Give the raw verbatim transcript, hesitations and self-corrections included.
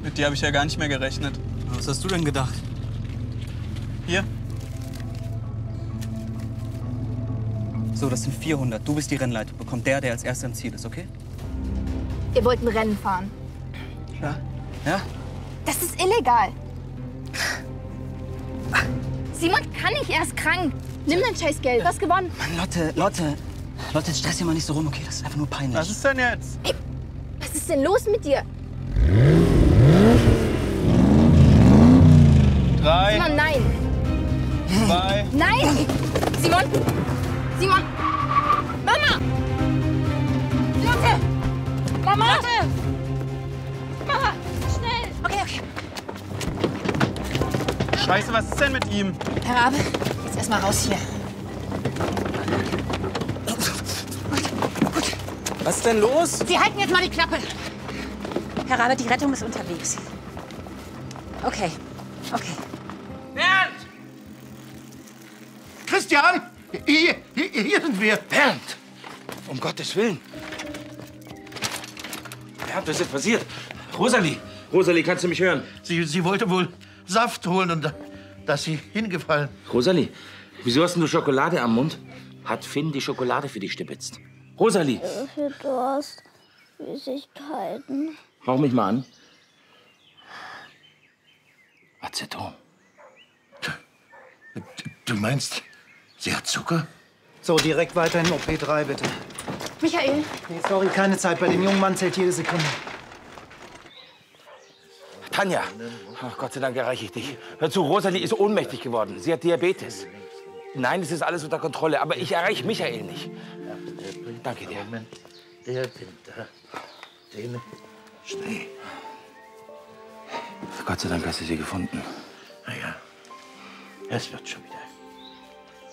Mit dir habe ich ja gar nicht mehr gerechnet. Was hast du denn gedacht? Hier. So, das sind vierhundert. Du bist die Rennleitung. Bekommt der, der als Erster im Ziel ist, okay? Ihr wollt ein Rennen fahren. Ja. Ja? Das ist illegal. Simon kann nicht, er ist krank. Nimm dein scheiß Geld, du hast gewonnen. Mann, Lotte, Lotte. Lotte, jetzt stress dich mal nicht so rum, okay? Das ist einfach nur peinlich. Was ist denn jetzt? Ey, was ist denn los mit dir? Drei. Simon, nein. Zwei. Nein! Simon! Simon! Mama! Lotte! Mama! Lotte! Mama! Schnell! Okay, okay. Scheiße, was ist denn mit ihm? Herr Rabe, jetzt erst mal raus hier. Was ist denn los? Sie halten jetzt mal die Klappe. Herr Rabe, die Rettung ist unterwegs. Okay, okay. Bernd! Christian! Hier, hier, hier sind wir. Bernd! Um Gottes Willen. Bernd, was ist passiert? Rosalie! Rosalie, kannst du mich hören? Sie, sie wollte wohl Saft holen und da, da ist sie hingefallen. Rosalie, wieso hast du Schokolade am Mund? Hat Finn die Schokolade für dich stibitzt? Rosalie! Für Durst, Süßigkeiten. Hauch mich mal an. Aceton. Du, du meinst, sie hat Zucker? So, direkt weiter in O P drei, bitte. Michael! Nee, sorry, keine Zeit. Bei dem jungen Mann zählt jede Sekunde. Tanja! Ach, Gott sei Dank erreiche ich dich. Hör zu, Rosalie ist ohnmächtig geworden. Sie hat Diabetes. Nein, es ist alles unter Kontrolle, aber ich erreiche Michael nicht. Danke dir. Moment, der Winter, den Schnee. Gott sei Dank hast du sie gefunden. Na ja, es wird schon wieder.